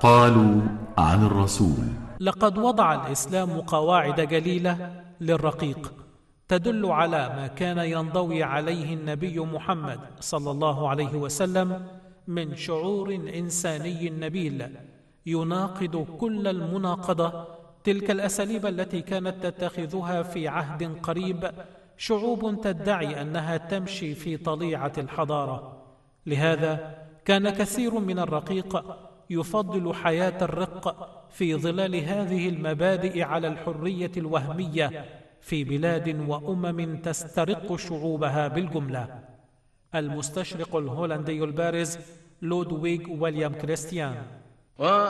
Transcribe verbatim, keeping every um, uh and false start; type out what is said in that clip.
قالوا عن الرسول: لقد وضع الإسلام قواعد جليلة للرقيق تدل على ما كان ينضوي عليه النبي محمد صلى الله عليه وسلم من شعور إنساني نبيل يناقض كل المناقضة تلك الأساليب التي كانت تتخذها في عهد قريب شعوب تدعي أنها تمشي في طليعة الحضارة. لهذا كان كثير من الرقيق يفضل حياة الرق في ظلال هذه المبادئ على الحرية الوهمية في بلاد وأمم تسترق شعوبها بالجملة. المستشرق الهولندي البارز لودويغ ويليام كريستيان.